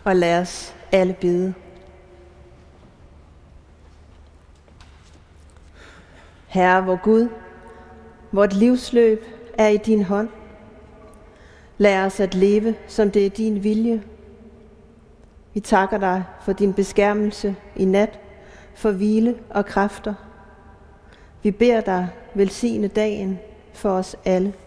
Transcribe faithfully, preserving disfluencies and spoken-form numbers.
Og lad os alle bede. Herre, vor Gud, vort livsløb er i din hånd. Lær os at leve, som det er din vilje. Vi takker dig for din beskærmelse i nat, for hvile og kræfter. Vi beder dig velsigne dagen for os alle.